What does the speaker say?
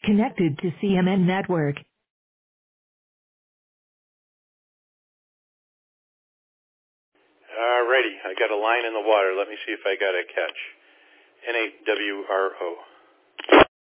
Connected to CMN Network. Alrighty, I got a line in the water. Let me see if I got a catch. NAWRO.